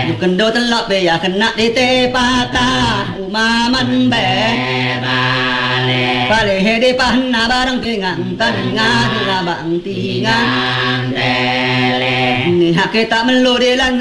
kendo telok be ya kena di te patah umaman be bale hede panna barang dengan tangan bang tingan ni hak kita melodi lan